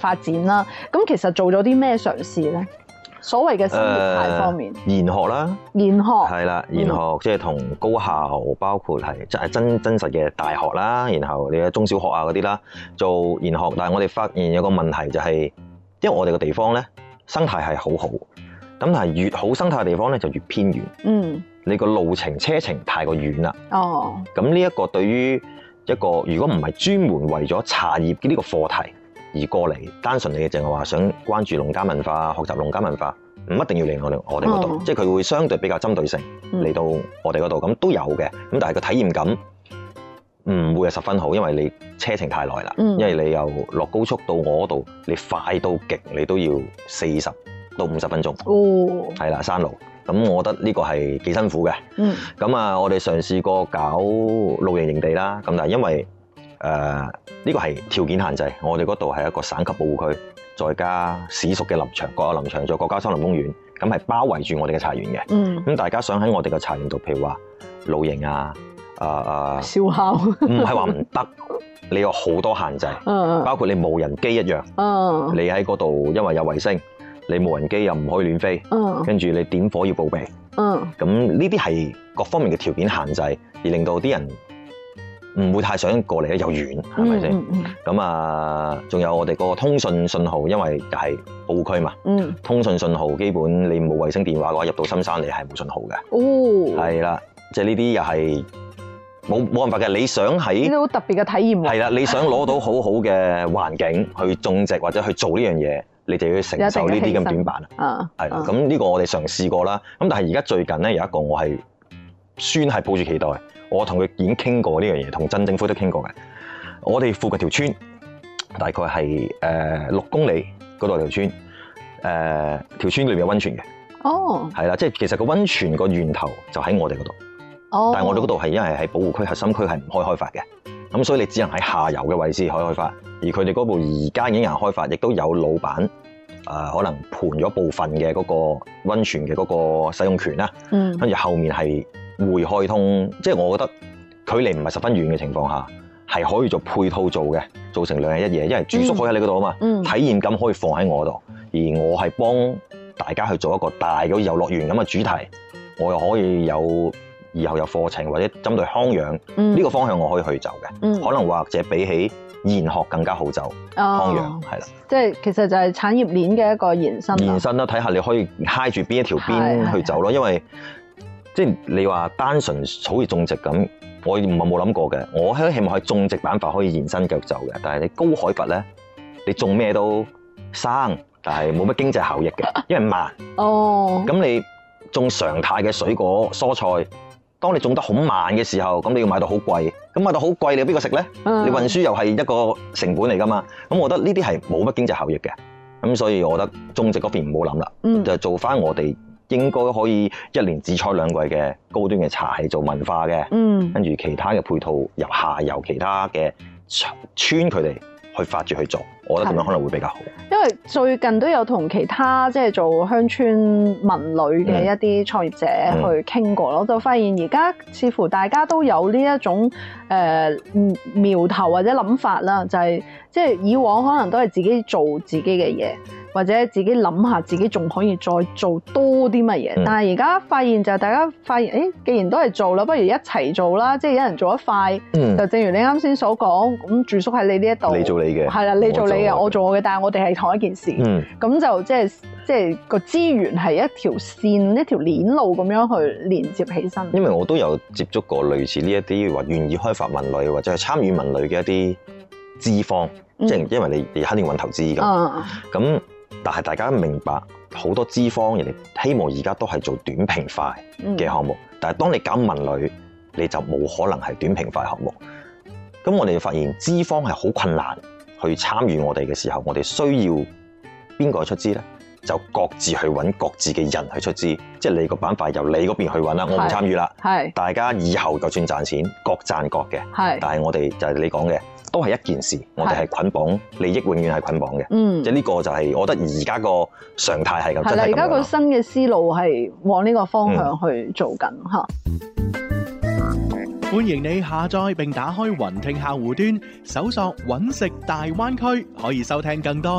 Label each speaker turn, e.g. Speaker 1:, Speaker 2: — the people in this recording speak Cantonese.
Speaker 1: 發展啦。咁其實做咗啲咩嘗試咧？所謂嘅生業態方面，
Speaker 2: 研學啦，
Speaker 1: 研學
Speaker 2: 係啦，研學即係同高校，包括係真實嘅大學啦，然後你嘅中小學啊嗰啲啦，做研學。但係我哋發現有個問題就係，因為我哋個地方咧生態係好好，咁但係越好生態嘅地方咧就越偏遠。你個路程車程太過遠啦。咁呢一個對於一個如果唔係專門為咗茶葉呢個課題而過嚟，單純你淨係話想關注農家文化、學習農家文化，唔一定要嚟我哋嗰度，即係佢會相對比較針對性嚟到我哋嗰度，咁都有嘅。咁但係個體驗感唔會係十分好，因為你車程太耐啦，因為你由落高速到我嗰度，你快到極你都要40到50分鐘，係啦，山路。咁我覺得呢個係幾辛苦嘅。咁啊，我哋嘗試過搞露營營地啦，咁但係因為呢個係條件限制，我哋嗰度係一個省級保護區，再加市屬嘅林場，國有林場，再國家森林公園，咁係包圍住我哋嘅茶園嘅。咁大家想喺我哋嘅茶園度，譬如話露營啊，
Speaker 1: 燒烤，
Speaker 2: 唔係話唔得，你有好多限制，包括你無人機一樣，你喺嗰度因為有衛星，你無人機又唔可以亂飛，跟住你點火要報備，咁呢啲係各方面嘅條件限制，而令到啲人唔會太想過嚟咧，又遠，係咪先？咁啊，仲有我哋個通訊信號，因為就係保護區嘛，通訊信號基本你冇衛星電話嘅話，入到深山你係冇信號嘅。係啦，即係呢啲又係冇辦法嘅。你想喺
Speaker 1: 呢啲好特別嘅體驗喎。
Speaker 2: 係啦，你想攞到好好嘅環境去種植或者去做呢樣嘢，你就要承受呢啲咁短板啊。係啦，咁呢個我哋嘗試過啦。咁但係而家最近咧有一個我係算係抱住期待。我同佢已經傾過呢樣嘢，同鎮政府都傾過嘅。我哋附近條村大概係6公里嗰度條村，條村裏面有溫泉嘅。係啦，即係其實個溫泉個源頭就喺我哋嗰度。但係我哋嗰度係因為喺保護區核心區係唔可以開發嘅，咁所以你只能喺下游嘅位置可以開發。而佢哋嗰度而家已經有人開發，亦都有老闆可能盤咗部分嘅嗰個溫泉嘅嗰個使用權啦。跟住後面係會開通，即係我覺得距離唔係十分遠嘅情況下，係可以做配套做嘅，做成2日1夜，因為住宿可以喺你嗰度啊嘛，體驗感可以放喺我度，而我係幫大家去做一個大嘅遊樂園咁嘅主題，我又可以有以後有課程或者針對康養呢個方向我可以去走嘅，可能或者比起研學更加好走康養係啦，
Speaker 1: 即係其實就係產業鏈嘅一個延伸啦，
Speaker 2: 睇下你可以揩住邊一條邊去走咯，因為即係你話單純好似種植咁，我唔係冇諗過嘅。我希望喺種植板塊可以延伸繼續走嘅，但係你高海拔咧，你種咩都生，但係冇乜經濟效益嘅，因為慢。咁你種常態嘅水果蔬菜，當你種得好慢嘅時候，咁你要買到好貴，咁買到好貴，你有邊個食咧？你運輸又係一個成本嚟噶嘛？咁我覺得呢啲係冇乜經濟效益嘅，咁所以我覺得種植嗰邊唔好諗啦，就做翻我哋應該可以1年只採2季嘅高端嘅茶係做文化嘅，跟住其他嘅配套由下游其他嘅村佢哋去發掘去做，我覺得咁樣可能會比較好。
Speaker 1: 因為最近都有同其他即係做鄉村文旅嘅一啲創業者去傾過咯，就發現而家似乎大家都有呢一種苗頭或者諗法啦，就係即係以往可能都係自己做自己嘅嘢，或者自己諗下自己仲可以再做多啲乜嘢，但係而家發現就係大家發現，既然都係做啦，不如一齊做啦，即係一人做一塊，就正如你啱先所講，咁住宿喺你呢一度，
Speaker 2: 你做你嘅，
Speaker 1: 係啦，你做你嘅，我做我嘅，但係我哋係同一件事，咁就即係個資源係一條線、一條鏈路咁樣去連接起身。
Speaker 2: 因為我都有接觸過類似呢一啲話願意開發文旅或者係參與文旅嘅一啲資方，即係因為你肯定要揾投資咁。但係大家明白好多資方人哋希望而家都係做短平快嘅項目，但係當你搞文旅，你就冇可能係短平快項目。咁我哋發現資方係好困難去參與我哋嘅時候，我哋需要邊個出資呢？就各自去揾各自嘅人去出資，即係你個板塊由你嗰邊去揾啦，我唔參與啦。大家以後就算賺錢，各賺各嘅。但係我哋就係你講嘅，都係一件事，我哋係捆綁利益，永遠係捆綁嘅。即係呢個就係我覺得而家個常態係咁。係啦，
Speaker 1: 而家個新嘅思路係往呢個方向去做緊嚇。
Speaker 3: 歡迎你下載並打開雲聽客戶端，搜索揾食大灣區，可以收聽更多